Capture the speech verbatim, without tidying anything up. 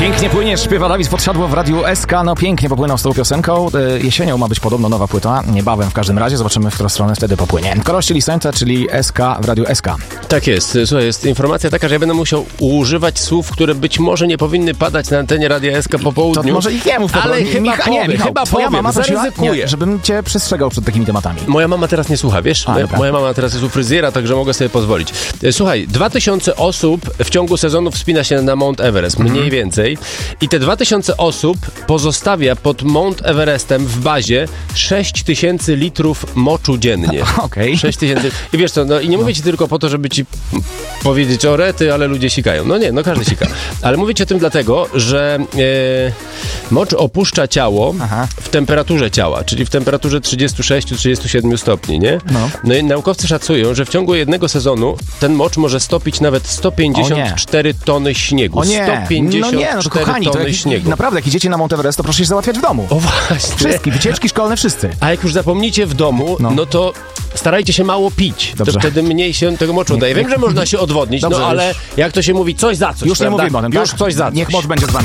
Pięknie płyniesz, śpiewa Dawid Podsiadło w Radiu S K. No pięknie popłynął z tą piosenką. Jesienią ma być podobno nowa płyta. Niebawem w każdym razie. Zobaczymy, w którą stronę wtedy popłynie. Korości Lisońca, czyli S K w Radiu S K. Tak jest. Słuchaj, jest informacja taka, że ja będę musiał używać słów, które być może nie powinny padać na antenie Radia S K po południu. To może ich nie mów. Ale chyba Micha, powiem, nie, Michał, chyba twoja powiem, mama zaryzykuję. Nie, żebym cię przestrzegał przed takimi tematami. Moja mama teraz nie słucha, wiesz? A, moja, dobra. moja mama teraz jest u fryzjera, także mogę sobie pozwolić. Słuchaj, dwa tysiące osób w ciągu sezonu wspina się na Mount Everest, mniej Mhm. więcej. I te dwa tysiące osób pozostawia pod Mount Everestem w bazie sześć tysięcy litrów moczu dziennie. Okej. sześć tysięcy. I wiesz co, no i nie mówię ci tylko po to, żeby ci powiedzieć o rety, ale ludzie sikają. No nie, no każdy sika. Ale mówię ci o tym dlatego, że e, mocz opuszcza ciało Aha. w temperaturze ciała, czyli w temperaturze trzydzieści sześć do trzydziestu siedmiu stopni, nie? No. No i naukowcy szacują, że w ciągu jednego sezonu ten mocz może stopić nawet sto pięćdziesiąt cztery tony śniegu. O nie, sto pięćdziesiąt cztery no nie, no kochani, to tony jak, śniegu. naprawdę, jak idziecie na Mount Everest, to proszę się załatwiać w domu. O właśnie. Wszystkie, wycieczki szkolne, wszyscy. A jak już zapomnicie w domu, No. no, to starajcie się mało pić. Dobrze. To wtedy mniej się tego moczu daje. Wiem, że można się odwodnić, Dobrze, no ale już. jak to się mówi, coś za coś. Już nie prawda? mówimy o tym, Już tak? coś za coś. Niech mocz będzie z wami.